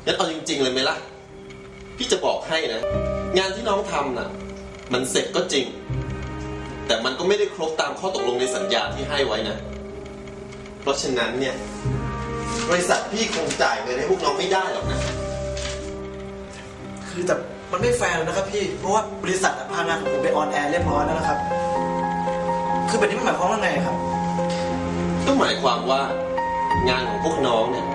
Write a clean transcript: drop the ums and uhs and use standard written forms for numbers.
งั้นเอาจริงๆเลยไหมล่ะพี่จะบอกให้นะงานที่น้องทำน่ะมันเสร็จก็จริงแต่มันก็ไม่ได้ครบตามข้อตกลงในสัญญาที่ให้ไว้นะเพราะฉะนั้นเนี่ยบริษัทพี่คงจ่ายเงินให้พวกน้องไม่ได้หรอกนะคือแต่มันไม่แฟร์นะครับพี่เพราะว่าบริษัทพางานของผมไปออนแอร์เรียบร้อยแล้วนะครับคือแบบนี้มันหมายความว่าไงครับก็หมายความว่างานของพวกน้องเนี่ย